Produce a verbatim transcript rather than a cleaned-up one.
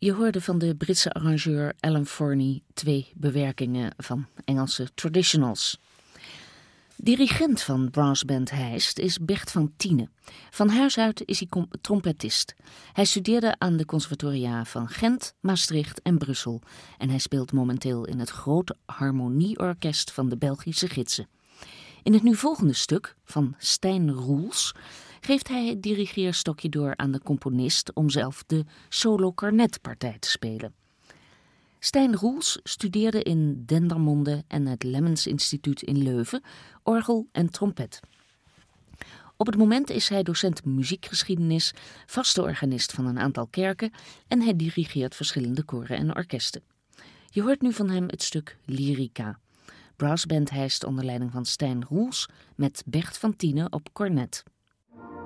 Je hoorde van de Britse arrangeur Alan Forney twee bewerkingen van Engelse traditionals. Dirigent van Brassband Heist is Bert van Tiene. Van huis uit is hij com- trompetist. Hij studeerde aan de conservatoria van Gent, Maastricht en Brussel. En hij speelt momenteel in het grote harmonieorkest van de Belgische Gidsen. In het nu volgende stuk van Stijn Roels geeft hij het dirigeerstokje door aan de componist om zelf de solo-karnetpartij te spelen. Stijn Roels studeerde in Dendermonde en het Lemmens Instituut in Leuven orgel en trompet. Op het moment is hij docent muziekgeschiedenis, vaste organist van een aantal kerken en hij dirigeert verschillende koren en orkesten. Je hoort nu van hem het stuk Lyrica. Brassband Heist onder leiding van Stijn Roels met Bert van Tiene op cornet.